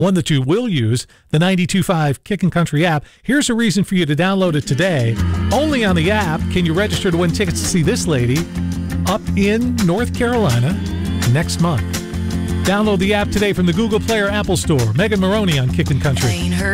one that you will use, the 92.5 Kickin' Country app. Here's a reason for you to download it today. Only on the app can you register to win tickets to see this lady up in North Carolina next month. Download the app today from the Google Play or Apple Store. Megan Maroney on Kickin' Country.